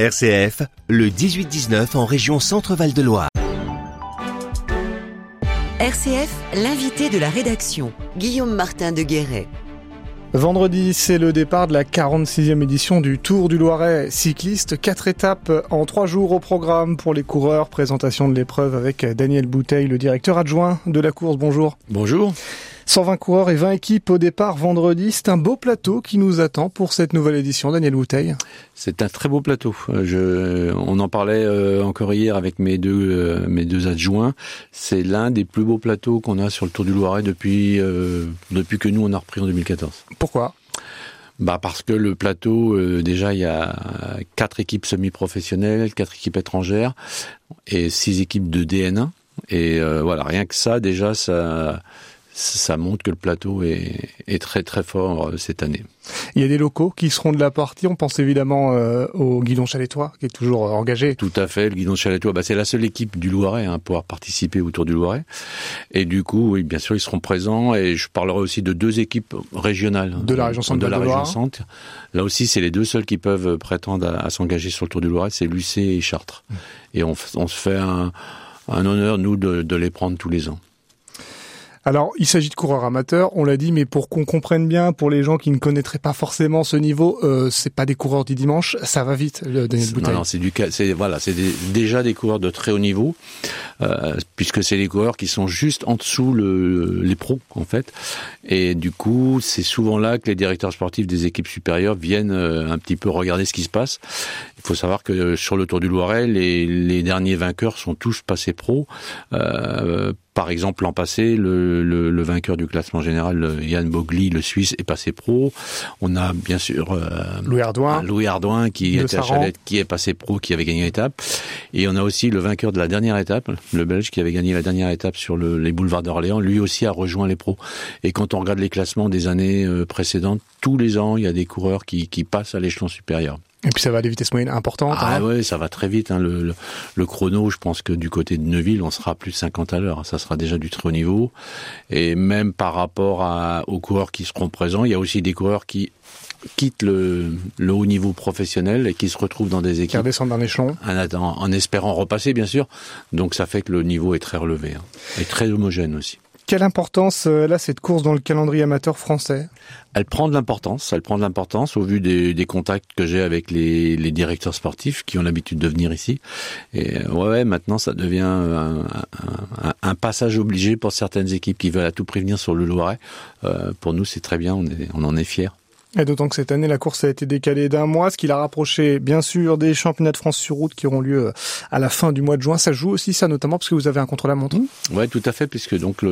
RCF, le 18-19 en région Centre-Val de Loire. RCF, l'invité de la rédaction, Guillaume Martin de Guéret. Vendredi, c'est le départ de la 46e édition du Tour du Loiret cycliste. 4 étapes en 3 jours au programme pour les coureurs. Présentation de l'épreuve avec Daniel Bouteille, le directeur adjoint de la course. Bonjour. Bonjour. 120 coureurs et 20 équipes au départ vendredi. C'est un beau plateau qui nous attend pour cette nouvelle édition. Daniel Bouteille. C'est un très beau plateau. On en parlait encore hier avec mes deux adjoints. C'est l'un des plus beaux plateaux qu'on a sur le Tour du Loiret depuis que nous on a repris en 2014. Pourquoi ? Parce que le plateau, déjà il y a 4 équipes semi-professionnelles, 4 équipes étrangères et 6 équipes de DN1. Et voilà, rien que ça, déjà ça montre que le plateau est très très fort cette année. Il y a des locaux qui seront de la partie. On pense évidemment au Guidon Chalettois qui est toujours engagé. Tout à fait, le Guidon Chalettois, c'est la seule équipe du Loiret à pouvoir participer au Tour du Loiret. Et du coup, oui, bien sûr, ils seront présents. Et je parlerai aussi de 2 équipes régionales de la région Centre. Là aussi, c'est les 2 seuls qui peuvent prétendre à s'engager sur le Tour du Loiret, c'est Lucé et Chartres. Et on se fait un honneur, nous, de les prendre tous les ans. Alors, il s'agit de coureurs amateurs, on l'a dit, mais pour qu'on comprenne bien, pour les gens qui ne connaîtraient pas forcément ce niveau, c'est pas des coureurs du dimanche, ça va vite, Daniel Bouteille. Non, c'est déjà des coureurs de très haut niveau, puisque c'est les coureurs qui sont juste en dessous les pros, en fait. Et du coup, c'est souvent là que les directeurs sportifs des équipes supérieures viennent un petit peu regarder ce qui se passe. Il faut savoir que sur le Tour du Loiret, les derniers vainqueurs sont tous passés pros. Par exemple, l'an passé, le vainqueur du classement général, Yann Bogli, le Suisse, est passé pro. On a bien sûr Louis Ardouin qui était à Chalette, qui est passé pro, qui avait gagné l'étape. Et on a aussi le vainqueur de la dernière étape, le Belge, qui avait gagné la dernière étape sur les boulevards d'Orléans. Lui aussi a rejoint les pros. Et quand on regarde les classements des années précédentes, tous les ans, il y a des coureurs qui passent à l'échelon supérieur. Et puis ça va à des vitesses moyennes importantes. Ouais, ça va très vite. Le chrono, je pense que du côté de Neuville, on sera à plus de 50 à l'heure. Ça sera déjà du très haut niveau. Et même par rapport aux coureurs qui seront présents, il y a aussi des coureurs qui quittent le haut niveau professionnel et qui se retrouvent dans des équipes. Qui redescendent d'un échelon. En espérant repasser, bien sûr. Donc ça fait que le niveau est très relevé. Et très homogène aussi. Quelle importance, là, cette course dans le calendrier amateur français ? Elle prend de l'importance au vu des contacts que j'ai avec les directeurs sportifs qui ont l'habitude de venir ici. Et maintenant ça devient un passage obligé pour certaines équipes qui veulent à tout prix venir sur le Loiret. Pour nous, c'est très bien, on en est fiers. Et d'autant que cette année, la course a été décalée d'un mois, ce qui l'a rapproché, bien sûr, des championnats de France sur route qui auront lieu à la fin du mois de juin. Ça joue aussi, ça, notamment, parce que vous avez un contre-la-montre. Ouais, tout à fait, puisque donc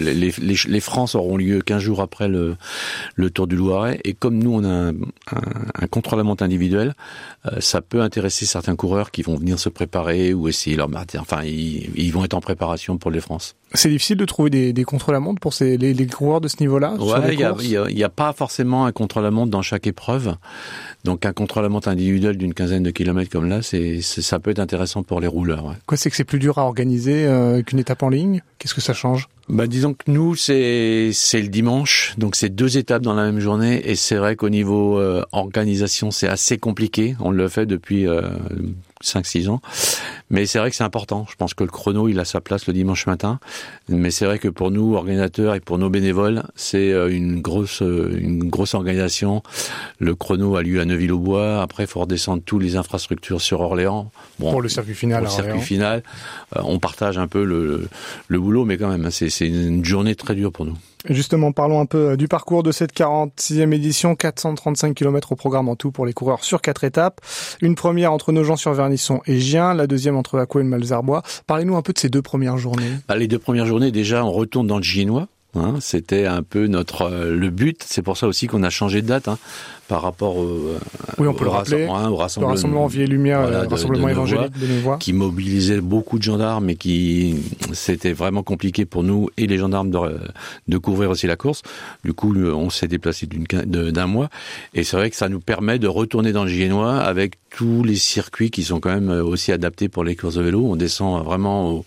les France auront lieu 15 jours après le Tour du Loiret. Et comme nous, on a un contre-la-montre individuel, ça peut intéresser certains coureurs qui vont venir se préparer ou essayer leur matière. Enfin, ils vont être en préparation pour les France. C'est difficile de trouver des contre-la-montre pour les coureurs de ce niveau-là. Ouais, il y a pas forcément un contre-la-montre dans chaque épreuve. Donc un contre-la-montre individuel d'une quinzaine de kilomètres comme là, ça peut être intéressant pour les rouleurs. Ouais. Quoi, c'est que c'est plus dur à organiser qu'une étape en ligne ? Qu'est-ce que ça change ? Disons que nous, c'est le dimanche, donc c'est 2 étapes dans la même journée, et c'est vrai qu'au niveau organisation, c'est assez compliqué. On le fait depuis 5-6 ans. Mais c'est vrai que c'est important. Je pense que le chrono, il a sa place le dimanche matin. Mais c'est vrai que pour nous, organisateurs, et pour nos bénévoles, c'est une grosse organisation. Le chrono a lieu à Neuville-aux-Bois. Après, il faut redescendre toutes les infrastructures sur Orléans. Pour le circuit final. On partage un peu le boulot, mais quand même, c'est une journée très dure pour nous. Justement, parlons un peu du parcours de cette 46e édition. 435 km au programme en tout pour les coureurs sur 4 étapes. Une première entre Nogent-sur-Vernisson et Gien, la deuxième entre Accaux et Malzarbois. Parlez-nous un peu de ces 2 premières journées. Les 2 premières journées, déjà, on retourne dans le Giennois. C'était un peu le but. C'est pour ça aussi qu'on a changé de date. Par rapport au rassemblement Vie et Lumière, rassemblement évangélique de Neuvois, qui mobilisait beaucoup de gendarmes et c'était vraiment compliqué pour nous et les gendarmes de couvrir aussi la course. Du coup, on s'est déplacé d'un mois, et c'est vrai que ça nous permet de retourner dans le Giennois avec tous les circuits qui sont quand même aussi adaptés pour les courses de vélo. On descend vraiment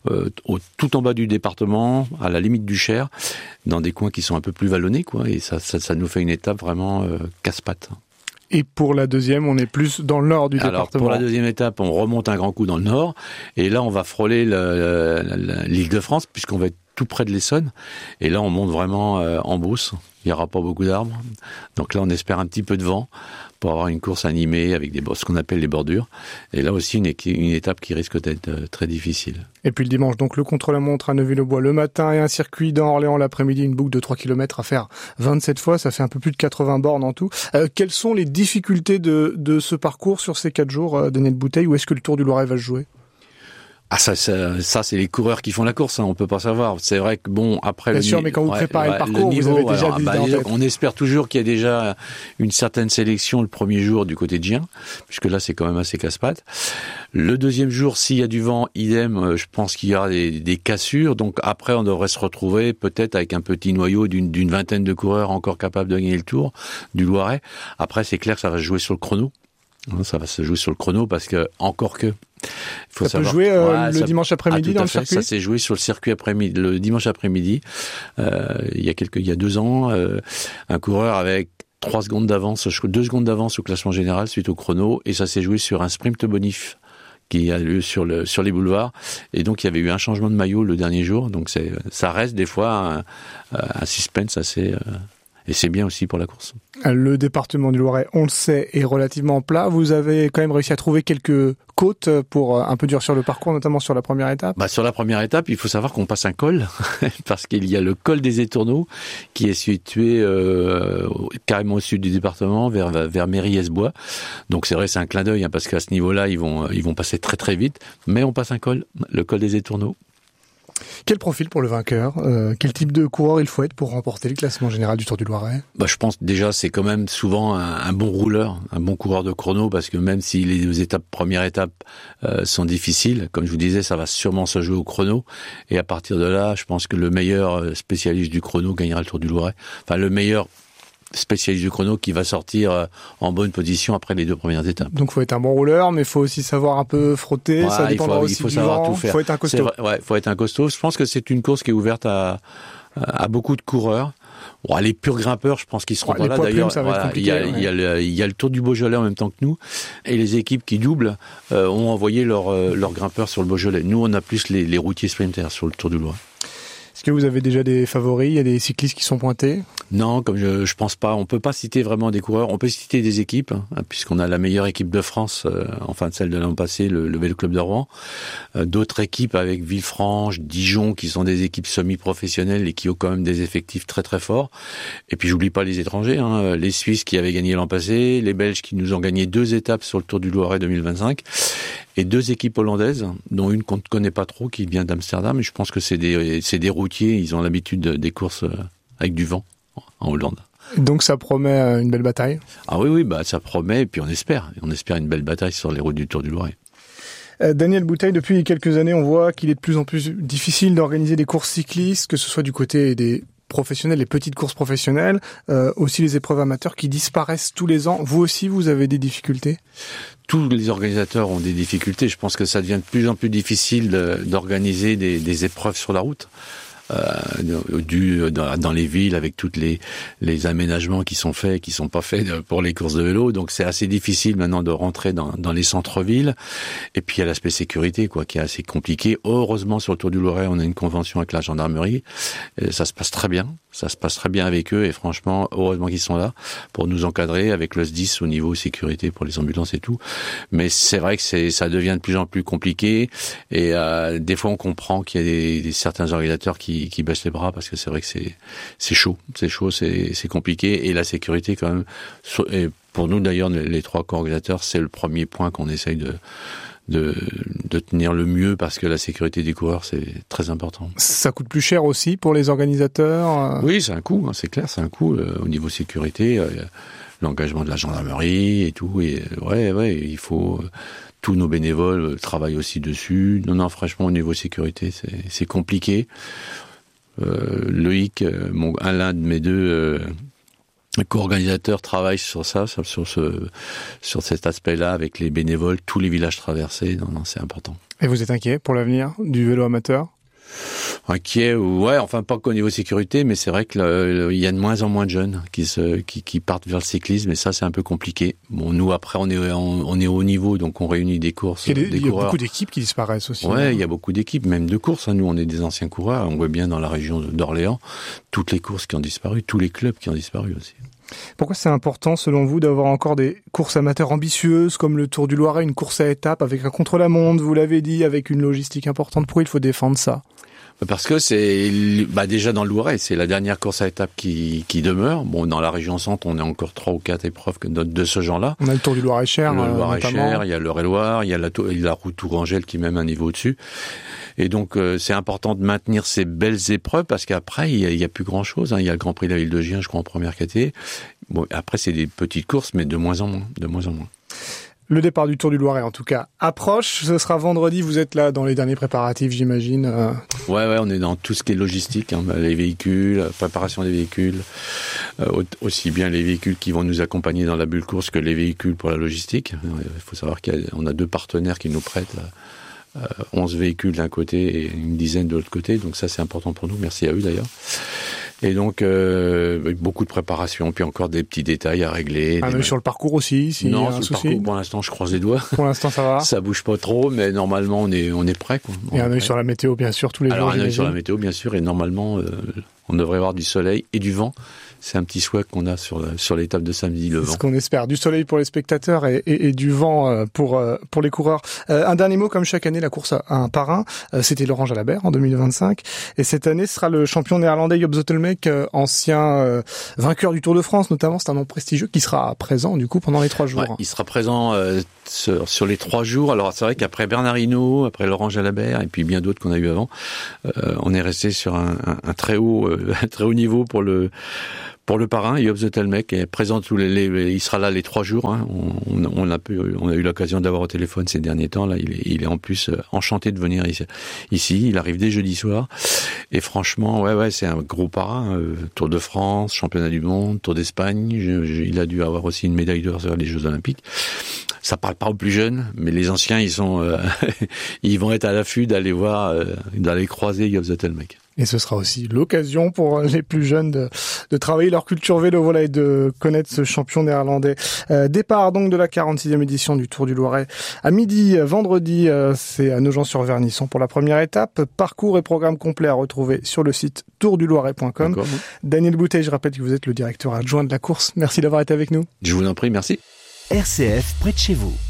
tout en bas du département, à la limite du Cher, dans des coins qui sont un peu plus vallonnés, quoi. Et ça nous fait une étape vraiment casse-pattes. Et pour la deuxième, on est plus dans le nord du département. Alors pour la deuxième étape, on remonte un grand coup dans le nord, et là on va frôler l'Île-de-France, puisqu'on va être tout près de l'Essonne, et là on monte vraiment en Beauce. Il n'y aura pas beaucoup d'arbres, donc là on espère un petit peu de vent pour avoir une course animée avec ce qu'on appelle les bordures, et là aussi une étape qui risque d'être très difficile. Et puis le dimanche, donc le contre-la-montre à Neuville-aux-Bois le matin et un circuit dans Orléans l'après-midi, une boucle de 3 km à faire 27 fois, ça fait un peu plus de 80 bornes en tout. Quelles sont les difficultés de ce parcours sur ces 4 jours, Daniel Bouteille, où est-ce que le Tour du Loiret va se jouer ? Ah ça c'est les coureurs qui font la course, hein, on peut pas savoir. C'est vrai que bon après bien sûr, mais quand vous préparez le parcours, vous avez déjà des idées en tête. On espère toujours qu'il y a déjà une certaine sélection le premier jour du côté de Gien, puisque là c'est quand même assez casse-pattes. Le deuxième jour, s'il y a du vent, idem, je pense qu'il y aura des cassures. Donc après, on devrait se retrouver peut-être avec un petit noyau d'une vingtaine de coureurs encore capables de gagner le Tour du Loiret. Après, c'est clair que ça va se jouer sur le chrono. Ça va se jouer sur le chrono parce que faut savoir. Peut jouer le dimanche après-midi dans le circuit. Ça s'est joué sur le circuit après-midi, le dimanche après-midi. Il y a 2 ans, un coureur avec 2 secondes d'avance au classement général suite au chrono, et ça s'est joué sur un sprint bonif qui a lieu sur les boulevards, et donc il y avait eu un changement de maillot le dernier jour, donc ça reste des fois un suspense assez et c'est bien aussi pour la course. Le département du Loiret, on le sait, est relativement plat. Vous avez quand même réussi à trouver quelques côtes pour un peu durcir le parcours, notamment sur la première étape. Sur la première étape, il faut savoir qu'on passe un col, parce qu'il y a le col des Étourneaux, qui est situé carrément au sud du département, vers Méry-Esbois. Donc c'est vrai, c'est un clin d'œil, hein, parce qu'à ce niveau-là, ils vont passer très très vite, mais on passe un col, le col des Étourneaux. Quel profil pour le vainqueur ? Quel type de coureur il faut être pour remporter le classement général du Tour du Loiret ? Je pense déjà c'est quand même souvent un bon rouleur, un bon coureur de chrono, parce que même si les 2 premières étapes sont difficiles, comme je vous disais, ça va sûrement se jouer au chrono, et à partir de là, je pense que le meilleur spécialiste du chrono gagnera le Tour du Loiret. Enfin, le meilleur spécialiste du chrono qui va sortir en bonne position après les 2 premières étapes. Donc faut être un bon rouleur, mais faut aussi savoir un peu frotter, ça dépendra aussi du vent, tout faire. Faut être un costaud. Faut être un costaud. Je pense que c'est une course qui est ouverte à beaucoup de coureurs. Les purs grimpeurs, je pense qu'ils seront pas là. D'ailleurs, il y a le Tour du Beaujolais en même temps que nous, et les équipes qui doublent ont envoyé leurs grimpeurs sur le Beaujolais. Nous, on a plus les routiers sprinters sur le Tour du Loiret. Est-ce que vous avez déjà des favoris ? Il y a des cyclistes qui sont pointés ? Non, comme je pense pas. On peut pas citer vraiment des coureurs. On peut citer des équipes, hein, puisqu'on a la meilleure équipe de France, enfin celle de l'an passé, le Vélo Club de Rouen. D'autres équipes avec Villefranche, Dijon, qui sont des équipes semi-professionnelles et qui ont quand même des effectifs très très forts. Et puis j'oublie pas les étrangers, hein, les Suisses qui avaient gagné l'an passé, les Belges qui nous ont gagné 2 étapes sur le Tour du Loiret 2025. Et 2 équipes hollandaises, dont une qu'on ne connaît pas trop, qui vient d'Amsterdam. Et je pense que c'est des routiers, ils ont l'habitude des courses avec du vent en Hollande. Donc ça promet une belle bataille ? Ah oui, ça promet, et puis on espère une belle bataille sur les routes du Tour du Loiret. Daniel Bouteille, depuis quelques années, on voit qu'il est de plus en plus difficile d'organiser des courses cyclistes, que ce soit du côté des professionnels, les petites courses professionnelles, aussi les épreuves amateurs qui disparaissent tous les ans. Vous aussi, vous avez des difficultés ? Tous les organisateurs ont des difficultés. Je pense que ça devient de plus en plus difficile d'organiser des épreuves sur la route. Dans les villes, avec toutes les aménagements qui sont faits, qui sont pas faits pour les courses de vélo. Donc c'est assez difficile maintenant de rentrer dans les centres-villes. Et puis il y a l'aspect sécurité, qui est assez compliqué. Heureusement, sur le Tour du Loiret, on a une convention avec la gendarmerie. Et ça se passe très bien. Ça se passe très bien avec eux, et franchement, heureusement qu'ils sont là pour nous encadrer avec le SDIS au niveau sécurité pour les ambulances et tout. Mais c'est vrai que ça devient de plus en plus compliqué, et des fois on comprend qu'il y a certains organisateurs qui baissent les bras, parce que c'est vrai que c'est chaud, c'est compliqué, et la sécurité quand même. Et pour nous d'ailleurs, les 3 co-organisateurs, c'est le premier point qu'on essaye de tenir le mieux, parce que la sécurité des coureurs, c'est très important. Ça coûte plus cher aussi pour les organisateurs ? Oui, c'est un coût, hein, c'est clair, c'est un coût au niveau sécurité, l'engagement de la gendarmerie et tout, et il faut... Tous nos bénévoles travaillent aussi dessus. Non, franchement, au niveau sécurité, c'est compliqué. Loïc, l'un de mes 2 co-organisateurs, travaille sur ça, sur cet aspect-là, avec les bénévoles, tous les villages traversés. Non, c'est important. Et vous êtes inquiet pour l'avenir du vélo amateur ? Inquiet, ouais, enfin pas qu'au niveau sécurité, mais c'est vrai que il y a de moins en moins de jeunes qui partent vers le cyclisme, et ça c'est un peu compliqué. Bon, nous après on est au haut niveau, donc on réunit des courses, il y a coureurs. Beaucoup d'équipes qui disparaissent aussi. Ouais, il y a beaucoup d'équipes, même de courses. Nous on est des anciens coureurs, on voit bien dans la région d'Orléans toutes les courses qui ont disparu, tous les clubs qui ont disparu aussi. Pourquoi c'est important, selon vous, d'avoir encore des courses amateurs ambitieuses comme le Tour du Loiret, une course à étapes avec un contre-la-montre, vous l'avez dit, avec une logistique importante? Pourquoi il faut défendre ça? Parce que c'est déjà dans le Loiret, c'est la dernière course à étapes qui demeure. Bon, dans la région centre, on a encore 3 ou 4 épreuves de ce genre-là. On a le Tour du Loiret-Cher, le Loiret-Cher, il y a l'Eure-et-Loir, il y a la route Tourangelle qui est même un niveau au-dessus. Et donc c'est important de maintenir ces belles épreuves parce qu'après il y a plus grand-chose. Il y a le Grand Prix de la Ville de Gien, je crois, en première catégorie. Bon, après c'est des petites courses, mais de moins en moins. Le départ du Tour du Loiret, en tout cas, approche. Ce sera vendredi. Vous êtes là dans les derniers préparatifs, j'imagine. Ouais, on est dans tout ce qui est logistique, les véhicules, la préparation des véhicules, aussi bien les véhicules qui vont nous accompagner dans la bulle course que les véhicules pour la logistique. Il faut savoir qu'on a 2 partenaires qui nous prêtent 11 véhicules d'un côté et une dizaine de l'autre côté. Donc ça, c'est important pour nous. Merci à eux d'ailleurs. Et donc, beaucoup de préparation, puis encore des petits détails à régler. Sur le parcours aussi, s'il y a un souci. Sur le parcours, pour l'instant, je croise les doigts. Pour l'instant, ça va. Ça bouge pas trop, mais normalement, on est prêt, quoi. Et un œil sur la météo, bien sûr, tous les jours. Alors, un œil sur la météo, bien sûr, et normalement, on devrait avoir du soleil et du vent. C'est un petit souhait qu'on a sur l'étape de samedi, le vent. C'est ce qu'on espère. Du soleil pour les spectateurs et du vent pour les coureurs. Un dernier mot, comme chaque année, la course a un parrain. C'était Laurent Jalabert en 2025. Et cette année, ce sera le champion néerlandais Joop Zoetemelk, ancien vainqueur du Tour de France, notamment. C'est un nom prestigieux qui sera présent, du coup, pendant les 3 jours. Ouais, il sera présent sur les 3 jours. Alors, c'est vrai qu'après Bernard Hinault, après Laurent Jalabert, et puis bien d'autres qu'on a eu avant, on est resté sur un très haut niveau pour le parrain, Joop Zoetemelk est présent il sera là les 3 jours. On a eu l'occasion de l'avoir au téléphone ces derniers temps. Là, il est en plus enchanté de venir ici. Il arrive dès jeudi soir. Et franchement, ouais, c'est un gros parrain. Tour de France, championnat du monde, Tour d'Espagne. Il a dû avoir aussi une médaille d'or sur les Jeux Olympiques. Ça parle pas aux plus jeunes, mais les anciens, ils vont être à l'affût d'aller croiser Joop Zoetemelk. Et ce sera aussi l'occasion pour les plus jeunes de travailler leur culture vélo, voilà, et de connaître ce champion néerlandais. Départ donc de la 46e édition du Tour du Loiret à midi, vendredi, c'est à Nogent-sur-Vernisson pour la première étape. Parcours et programme complet à retrouver sur le site tourduloiret.com. D'accord. Daniel Bouteille, je rappelle que vous êtes le directeur adjoint de la course. Merci d'avoir été avec nous. Je vous en prie, merci. RCF près de chez vous.